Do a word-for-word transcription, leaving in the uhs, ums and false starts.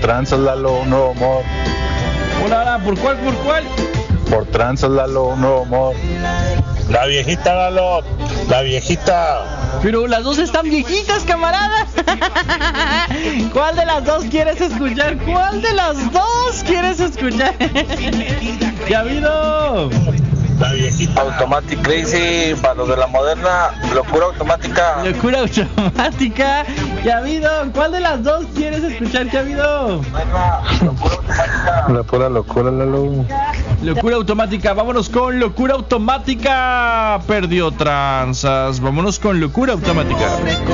tranzas, Lalo, un nuevo amor. Hola, hola, ¿por cuál, por cuál? Por tranzas, Lalo, un nuevo amor. La viejita, Lalo, la viejita. Pero las dos están viejitas, camarada. ¿Cuál de las dos quieres escuchar? ¿Cuál de las dos quieres escuchar? ¿Qué ha habido? La viejita. Automatic Crazy, para los de la moderna, locura automática. Locura automática. ¿Qué ha habido? ¿Cuál de las dos quieres escuchar? ¿Qué ha habido? La pura locura, Lalo. Locura automática. Vámonos con locura automática. Perdió tranzas. Vámonos con locura automática.